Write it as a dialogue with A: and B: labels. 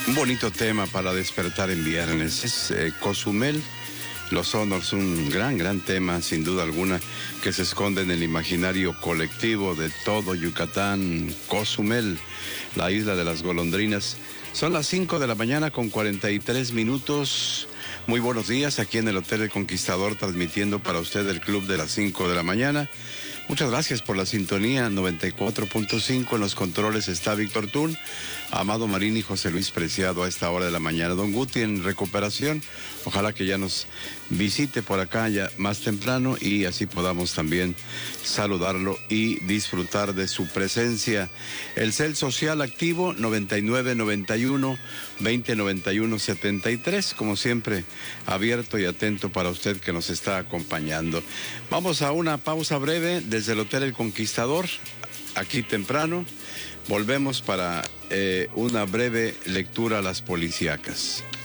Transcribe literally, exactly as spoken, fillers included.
A: Un bonito tema para despertar en viernes. Es eh, Cozumel, Los Honors, un gran, gran tema, sin duda alguna, que se esconde en el imaginario colectivo de todo Yucatán. Cozumel, la isla de las golondrinas. Son las cinco de la mañana con cuarenta y tres minutos. Muy buenos días, aquí en el Hotel El Conquistador, transmitiendo para usted el Club de las cinco de la mañana. Muchas gracias por la sintonía. Noventa y cuatro punto cinco en los controles está Víctor Tún, Amado Marín y José Luis Preciado a esta hora de la mañana. Don Guti en recuperación, ojalá que ya nos visite por acá ya más temprano y así podamos también saludarlo y disfrutar de su presencia. El cel social activo noventa y nueve noventa y uno veinte noventa y uno setenta y tres, como siempre abierto y atento para usted que nos está acompañando. Vamos a una pausa breve desde el Hotel El Conquistador, aquí temprano. Volvemos para eh, una breve lectura a las policíacas.